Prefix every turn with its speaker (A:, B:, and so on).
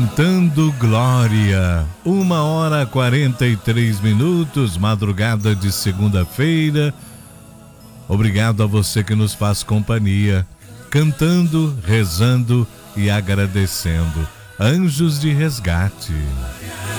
A: Cantando Glória, 1h43, madrugada de segunda-feira. Obrigado a você que nos faz companhia, cantando, rezando e agradecendo. Anjos de Resgate.